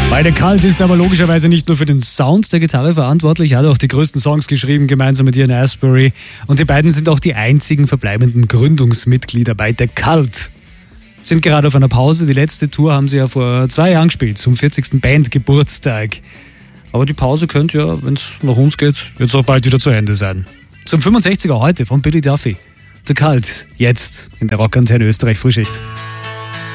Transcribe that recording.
Bei The Cult ist aber logischerweise nicht nur für den Sound der Gitarre verantwortlich, hat auch die größten Songs geschrieben, gemeinsam mit Ian Astbury. Und die beiden sind auch die einzigen verbleibenden Gründungsmitglieder bei The Cult. Sind gerade auf einer Pause. Die letzte Tour haben sie ja vor 2 Jahren gespielt, zum 40. Bandgeburtstag. Aber die Pause könnte ja, wenn es nach uns geht, jetzt auch bald wieder zu Ende sein. Zum 65er heute von Billy Duffy. The Cult, jetzt in der Rockantenne Österreich Frühschicht.